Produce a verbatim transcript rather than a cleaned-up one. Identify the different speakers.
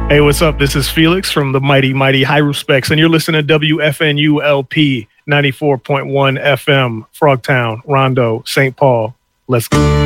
Speaker 1: Hey, what's up? This is Felix from the Mighty Mighty High Respects, and you're listening to W F N U L P ninety-four point one F M, Frogtown, Rondo, Saint Paul. Let's go.